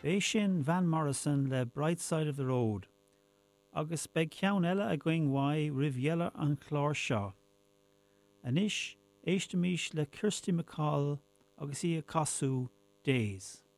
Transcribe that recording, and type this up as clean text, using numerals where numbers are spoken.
Bé sin Van Morrison le Bright Side of the Road, agus beag ceann eile a going mhaith ribh an chlár seo. Anois, éistimís le Kirsty MacColl agus í a cosú Days.